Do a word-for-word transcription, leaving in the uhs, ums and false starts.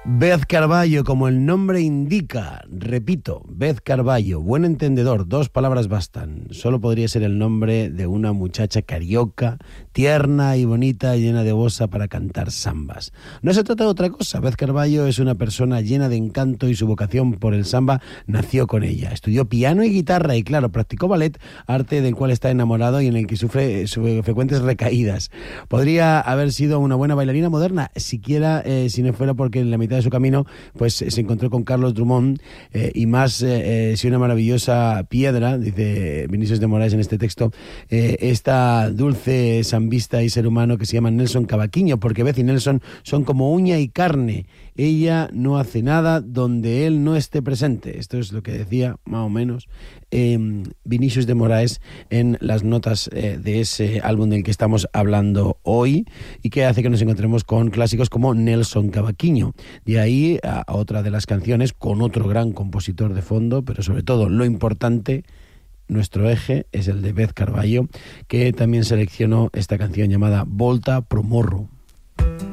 Beth Carballo, como el nombre indica, repito, Beth Carballo, buen entendedor, dos palabras bastan. Solo podría ser el nombre de una muchacha carioca, tierna y bonita, llena de bosa para cantar sambas. No se trata de otra cosa. Beth Carballo es una persona llena de encanto y su vocación por el samba nació con ella. Estudió piano y guitarra y, claro, practicó ballet, arte del cual está enamorado y en el que sufre, sufre frecuentes recaídas. Podría haber sido una buena bailarina moderna, siquiera eh, si no fuera porque en la mitad de su camino pues se encontró con Carlos Drummond eh, y más eh, eh, si una maravillosa piedra, dice Vinicius de Moraes en este texto, eh, esta dulce sambista y ser humano que se llama Nelson Cavaquinho, porque Beth y Nelson son como uña y carne. Ella no hace nada donde él no esté presente. Esto es lo que decía más o menos eh, Vinicius de Moraes en las notas eh, de ese álbum del que estamos hablando hoy y que hace que nos encontremos con clásicos como Nelson Cavaquinho. De ahí a, a otra de las canciones con otro gran compositor de fondo, pero sobre todo lo importante, nuestro eje es el de Beth Carballo, que también seleccionó esta canción llamada Volta pro Morro.